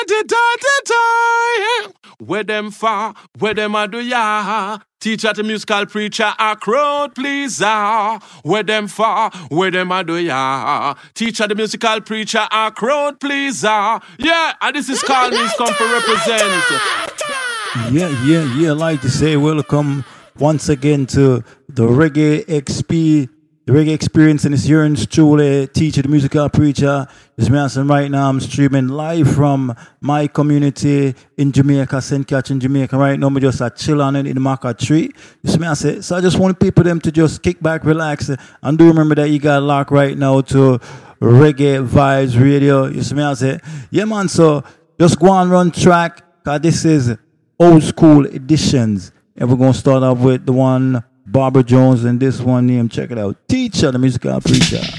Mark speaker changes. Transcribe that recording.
Speaker 1: Where them far, where them a do ya? Teacher the musical preacher, a crowd pleaser. Where them far, where them a do ya? Teacher the musical preacher, a crowd pleaser. Yeah, and this is called Means come to represent.
Speaker 2: Yeah. I'd like to say welcome once again to the Reggae XP, the Reggae Experience, and it's yours truly, Teacher the musical preacher. It's me and right now I'm streaming live from my community in Jamaica, St. Catherine, Jamaica. Right now I'm just chill on it in the maca tree. You see me I say, so I just want people them to just kick back, relax, and do remember that you got locked right now to Reggae Vibes Radio. You see me I say, yeah man, so just go and run track, cause this is old school editions. And we're going to start off with the one Barbara Jones and this one name, check it out, Teacher the musical preacher.